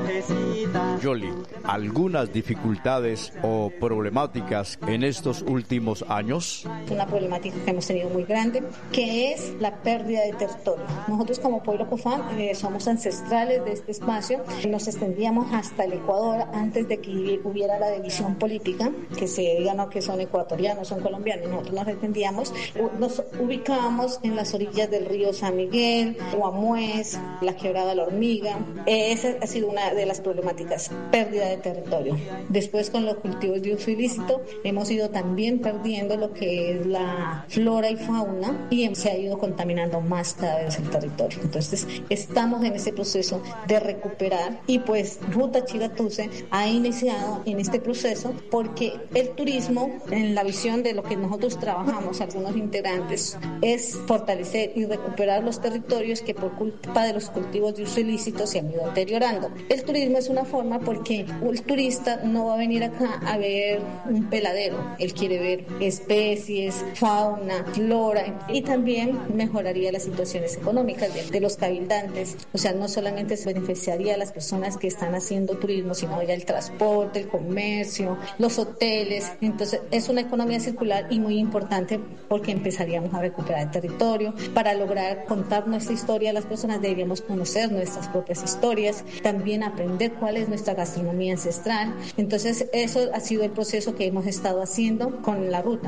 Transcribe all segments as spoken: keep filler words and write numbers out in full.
Yoli, algunas dificultades o problemáticas en estos últimos años. Una problemática que hemos tenido muy grande, que es la pérdida de territorio. Nosotros como pueblo Cofán eh, somos ancestrales de este espacio. Nos extendíamos hasta el Ecuador antes de que hubiera la división política, que se diga no que son ecuatorianos, son colombianos. Nosotros nos extendíamos, nos ubicábamos en las orillas del río San Miguel, Guamués, la Quebrada La Hormiga. Eh, esa ha sido una de las problemáticas, pérdida de territorio. Después, con los cultivos de uso ilícito, hemos ido también perdiendo lo que es la flora y fauna y se ha ido contaminando más cada vez el territorio. Entonces, estamos en ese proceso de recuperar y pues Ruta Chigatuse ha iniciado en este proceso porque el turismo, en la visión de lo que nosotros trabajamos, algunos integrantes, es fortalecer y recuperar los territorios que por culpa de los cultivos de uso ilícito se han ido deteriorando. El turismo es una forma porque el turista no va a venir acá a ver un peladero, él quiere ver especies, fauna, flora y también mejoraría las situaciones económicas de, de los cabildantes. O sea, no solamente se beneficiaría a las personas que están haciendo turismo, sino ya el transporte, el comercio, los hoteles. Entonces, es una economía circular y muy importante porque empezaríamos a recuperar el territorio. Para lograr contar nuestra historia a las personas deberíamos conocer nuestras propias historias, también aprender cuál es nuestra gastronomía ancestral. Entonces, eso ha sido el proceso que hemos estado haciendo con la ruta.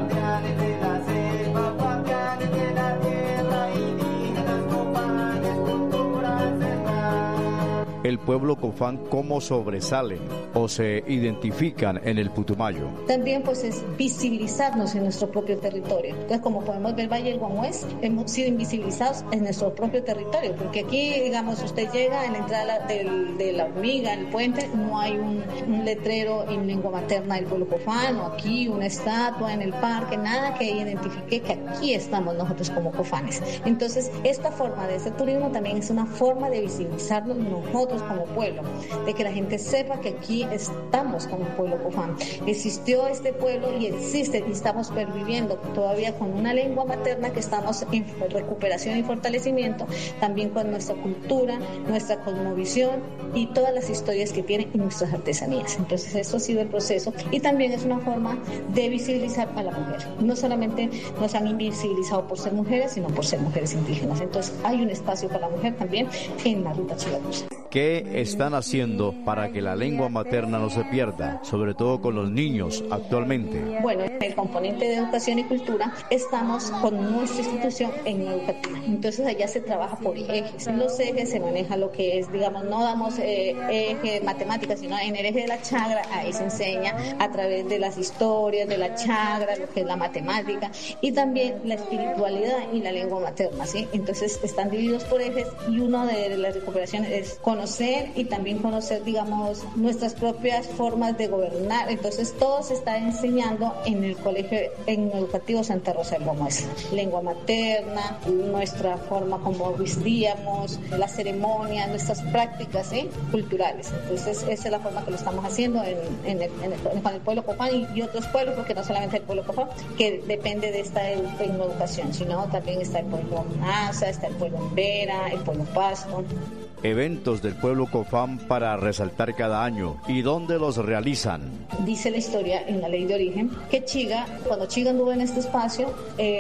El pueblo Cofán, ¿cómo sobresalen o se identifican en el Putumayo? También pues es visibilizarnos en nuestro propio territorio. Entonces, como podemos ver, Valle del Guamués, hemos sido invisibilizados en nuestro propio territorio, porque aquí, digamos, usted llega en la entrada del, de la hormiga, en el puente, no hay un, un letrero en lengua materna del pueblo Cofán, o aquí una estatua en el parque, nada que identifique que aquí estamos nosotros como cofanes. Entonces, esta forma de hacer turismo también es una forma de visibilizarnos nosotros como pueblo, de que la gente sepa que aquí estamos como pueblo Cofán. Existió este pueblo y existe y estamos perviviendo todavía con una lengua materna que estamos en recuperación y fortalecimiento, también con nuestra cultura, nuestra cosmovisión y todas las historias que tienen y nuestras artesanías. Entonces, esto ha sido el proceso y también es una forma de visibilizar a la mujer. No solamente nos han invisibilizado por ser mujeres, sino por ser mujeres indígenas. Entonces, hay un espacio para la mujer también en la Ruta Chigatuse. ¿Qué están haciendo para que la lengua materna no se pierda, sobre todo con los niños actualmente? Bueno, en el componente de educación y cultura estamos con nuestra institución en educativa. Entonces allá se trabaja por ejes. En los ejes se maneja lo que es, digamos, no damos eh, eje de matemáticas, sino en el eje de la chagra, ahí se enseña a través de las historias de la chagra, lo que es la matemática y también la espiritualidad y la lengua materna, ¿sí? Entonces están divididos por ejes y una de las recuperaciones es conocer y también conocer, digamos, nuestras propias formas de gobernar. Entonces todo se está enseñando en el colegio en educativo Santa Rosa del Guamués. Lengua materna, nuestra forma como vestíamos, las ceremonias, nuestras prácticas ¿eh? culturales. Entonces esa es la forma que lo estamos haciendo en, en el, en el, con el pueblo Cofán y, y otros pueblos, porque no solamente el pueblo Cofán, que depende de esta educación, sino también está el pueblo Asa, está el pueblo Vera, el pueblo Pasto. Eventos del pueblo Cofán para resaltar cada año. ¿Y dónde los realizan? Dice la historia en la ley de origen que Chiga, cuando Chiga anduvo en este espacio,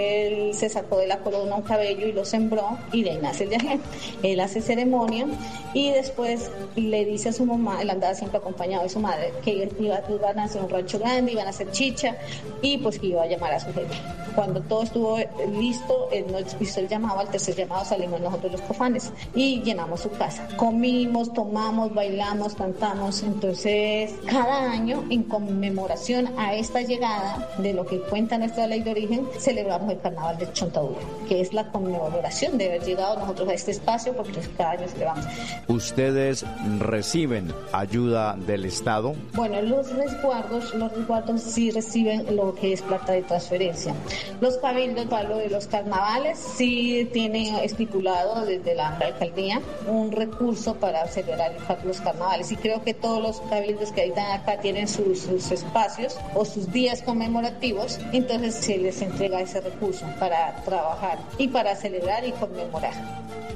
él se sacó de la corona un cabello y lo sembró y de ahí nace el yajé. Él hace ceremonia y después le dice a su mamá, él andaba siempre acompañado de su madre, que iba, iban a hacer un rancho grande, iban a hacer chicha y pues que iba a llamar a su gente. Cuando todo estuvo listo, él nos hizo el llamado, al tercer llamado salimos nosotros los cofanes y llenamos su casa. Comimos, tomamos, bailamos, cantamos. Entonces, cada año, en conmemoración a esta llegada de lo que cuenta nuestra ley de origen, celebramos el carnaval de Chontaduro, que es la conmemoración de haber llegado nosotros a este espacio, porque cada año celebramos. ¿Ustedes reciben ayuda del Estado? Bueno, los resguardos, los resguardos sí reciben lo que es plata de transferencia. Los cabildos, para lo de los carnavales, sí tienen estipulado desde la alcaldía un recurso para celebrar los carnavales y creo que todos los cabildos que habitan acá tienen sus, sus espacios o sus días conmemorativos, entonces se les entrega ese recurso para trabajar y para celebrar y conmemorar.